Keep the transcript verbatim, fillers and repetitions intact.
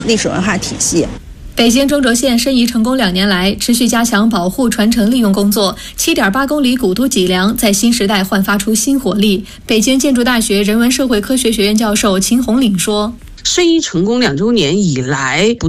历史文化体系。 北京中轴线申遗成功两年来，持续加强保护、传承、利用工作， 七点八公里古都脊梁在新时代焕发出新活力。北京建筑大学人文社会科学学院教授秦红岭说：“ 申遗成功两周年以来，不